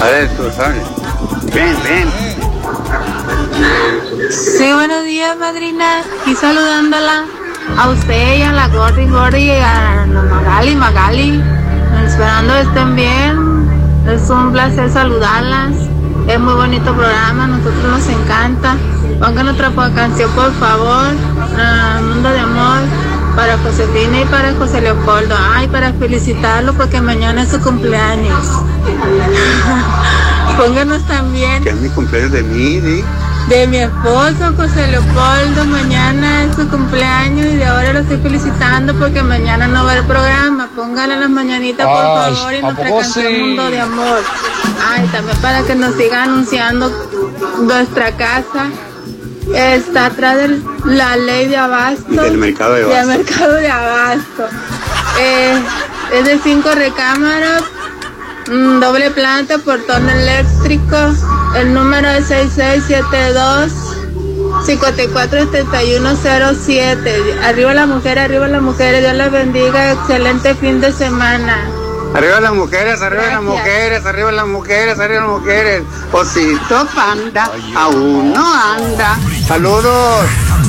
Eso, ¿sabes? Ven, ven. Sí, buenos días, madrina. Aquí saludándola a usted y a la Gordi y a la Magali. Esperando que estén bien. Es un placer saludarlas. Es muy bonito programa, a nosotros nos encanta. Pongan otra canción, por favor. Mundo de Amor. Para Josefina y para José Leopoldo. Ay, para felicitarlo porque mañana es su cumpleaños. Pónganos también. Que es mi cumpleaños de mí, ¿sí? De mi esposo José Leopoldo. Mañana es su cumpleaños y de ahora lo estoy felicitando porque mañana no va el programa. Póngale las mañanitas, por favor, y nuestra canción Mundo de Amor. Ay, también para que nos siga anunciando nuestra casa. Está atrás de la ley de abasto. Del mercado de abasto. Del mercado de abasto. Es de 5 recámaras, doble planta, portón eléctrico. El número es 6672-547107. Arriba las mujeres, Dios las bendiga. Excelente fin de semana. Arriba las mujeres, arriba las mujeres, arriba las mujeres, arriba las mujeres. Osito Panda, aún no anda. Saludos.